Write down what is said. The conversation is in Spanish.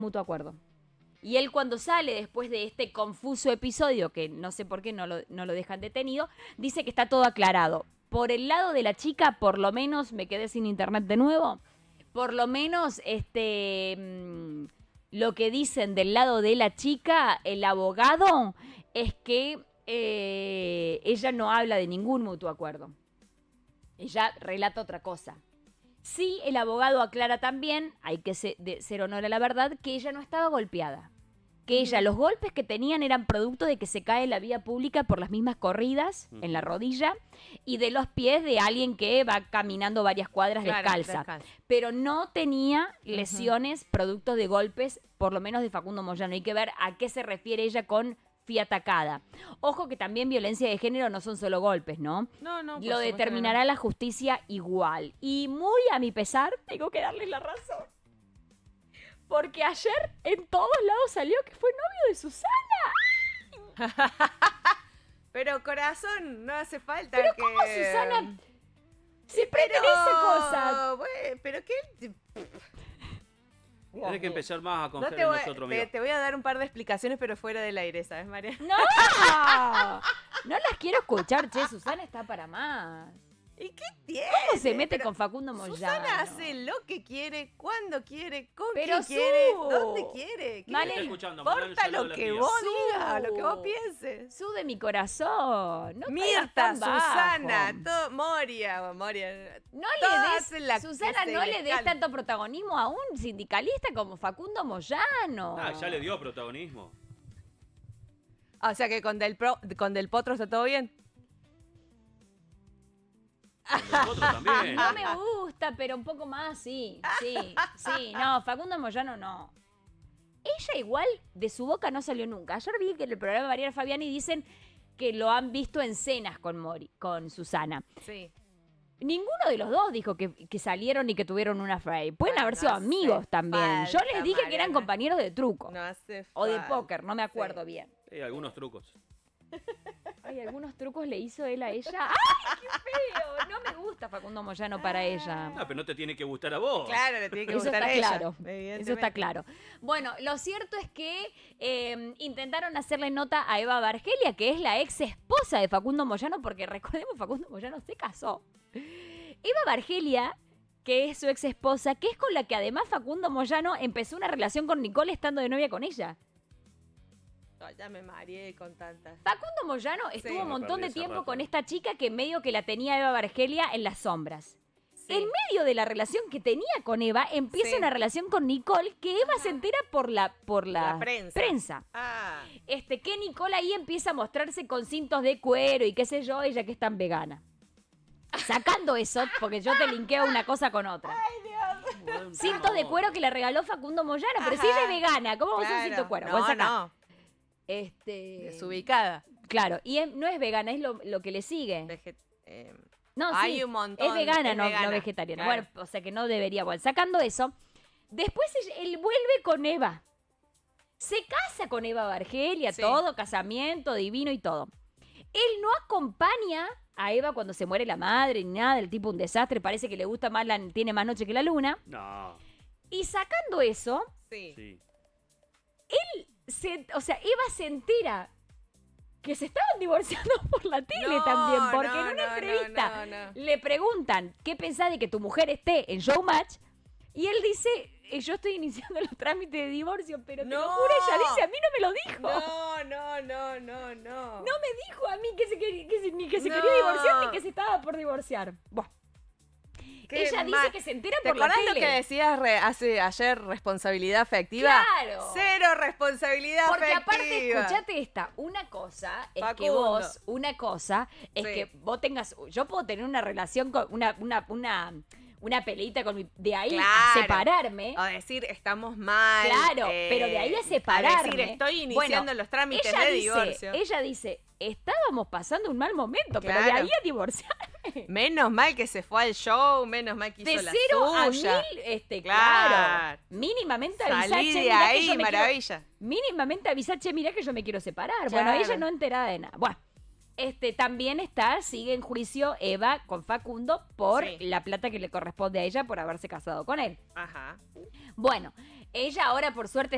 mutuo acuerdo. Y él cuando sale después de este confuso episodio, que no sé por qué no lo dejan detenido, dice que está todo aclarado. Por el lado de la chica, por lo menos, me quedé sin internet de nuevo, por lo menos lo que dicen del lado de la chica, el abogado, es que ella no habla de ningún mutuo acuerdo. Ella relata otra cosa. Sí, el abogado aclara también, hay que ser honor a la verdad, que ella no estaba golpeada. Que ella, los golpes que tenían eran producto de que se cae en la vía pública por las mismas corridas en la rodilla y de los pies de alguien que va caminando varias cuadras descalza. Pero no tenía lesiones producto de golpes, por lo menos de Facundo Moyano. Hay que ver a qué se refiere ella con fui atacada. Ojo que también violencia de género no son solo golpes, ¿no? No, lo determinará la justicia igual. Y muy a mi pesar, tengo que darles la razón. Porque ayer en todos lados salió que fue novio de Susana. Pero corazón, no hace falta pero que... ¿cómo Susana se pertenece cosas? Bueno, pero qué... Tienes que empezar más a confiar te en voy, nosotros, amigo. te voy a dar un par de explicaciones, pero fuera del aire, ¿sabes, María? ¡No! No las quiero escuchar, che. Susana está para más. ¿Y qué tiene? ¿Cómo se mete con Facundo Moyano? Susana hace lo que quiere, cuando quiere, con pero quién quiere, dónde quiere. ¿Qué Vale, le escuchando, importa lo que vos digas, Su. lo que vos pienses? Su de mi corazón. No Mirta, Susana, Moria. No Todas le hacen la des, Susana, que no se le les des canta. tanto protagonismo a un sindicalista como Facundo Moyano. Ya le dio protagonismo. O sea que con Del Potro está todo bien. Nosotros también. No me gusta, pero un poco más, sí. No, Facundo Moyano no. Ella igual, de su boca no salió nunca. Ayer vi que en el programa de Mariana Fabiani dicen que lo han visto en cenas con Susana. Sí. Ninguno de los dos dijo que salieron y que tuvieron una fray. Pueden haber sido amigos también. Yo les dije que eran compañeros de truco. No hace O de falta. póker, no me acuerdo bien. Algunos trucos. Ay, algunos trucos le hizo él a ella. ¡Ay, qué feo! No me gusta Facundo Moyano para ella. No, pero no te tiene que gustar a vos. Claro, le tiene que Eso gustar está a ella. claro. Eso está claro. Bueno, lo cierto es que intentaron hacerle nota a Eva Bargelia, que es la ex esposa de Facundo Moyano, porque recordemos, Facundo Moyano se casó. Eva Bargelia, que es su ex esposa, que es con la que además Facundo Moyano empezó una relación con Nicole estando de novia con ella. Ya me mareé con tantas. Facundo Moyano estuvo un montón de Perdí ese tiempo rato. con esta chica que medio que la tenía Eva Bargelia en las sombras. Sí. En medio de la relación que tenía con Eva, empieza Sí. una relación con Nicole que Eva se entera por la La prensa. Ah. Que Nicole ahí empieza a mostrarse con cintos de cuero y qué sé yo, ella que es tan vegana. Sacando eso, porque yo te linkeo una cosa con otra. Cintos de cuero que le regaló Facundo Moyano, pero si ella es vegana, ¿cómo va a usar cinto de cuero? Vos sacá. No. Desubicada. Claro, y no es vegana, es lo que le sigue. No, Hay sí, un montón. es vegana, no vegana, vegetariana. claro. Bueno, o sea que no debería. Bueno, sacando eso, después él vuelve con Eva. Se casa con Eva Bargelia, Sí. todo, casamiento divino y todo. Él no acompaña a Eva cuando se muere la madre ni nada, el tipo un desastre, parece que le gusta más, tiene más noche que la luna. No. Y sacando eso, Sí. Sí. Eva se entera que se estaban divorciando por la tele también, porque en una entrevista no. le preguntan qué pensás de que tu mujer esté en Showmatch y él dice, yo estoy iniciando los trámites de divorcio, pero te lo No. juro, ella dice, a mí no me lo dijo. No. No me dijo a mí ni que se No. quería divorciar ni que se estaba por divorciar. Bueno. Qué Ella dice mal. que se entera ¿Te por la acordás tele. lo que decías ayer, responsabilidad afectiva? Claro. Cero responsabilidad Porque afectiva. aparte, escuchate esta, una cosa es que Facundo. es que vos tengas, yo puedo tener una relación con una peleita con de ahí a Claro. separarme. A decir, estamos mal. Claro, pero de ahí a separarme. A decir, estoy iniciando los trámites de divorcio. Ella dice, estábamos pasando un mal momento, pero de Claro. ahí a divorciarme. Menos mal que se fue al show, menos mal que hizo De la 0 a 1000, suya. claro. Claro. Mínimamente avisar, Salí che, de mirá que ahí, yo me maravilla. mínimamente avisar, che, mirá que yo me quiero separar. Claro. Bueno, ella no enterada de nada. Bueno, también sigue en juicio Eva con Facundo por Sí. la plata que le corresponde a ella por haberse casado con él. Ajá. Bueno, ella ahora por suerte